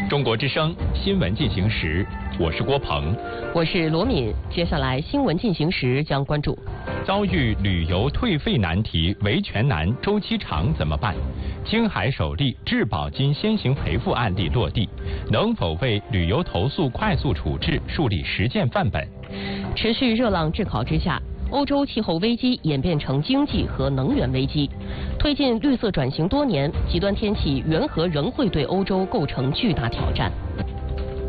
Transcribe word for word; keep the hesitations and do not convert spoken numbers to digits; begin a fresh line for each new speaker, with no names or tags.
中国之声新闻进行时，我是郭鹏，
我是罗敏。接下来新闻进行时将关注：
遭遇旅游退费难题，维权难，周期长怎么办？青海首例质保金先行赔付案例落地，能否为旅游投诉快速处置树立实践范本？
持续热浪炙烤之下，欧洲气候危机演变成经济和能源危机。推进绿色转型多年，极端天气缘何仍会对欧洲构成巨大挑战？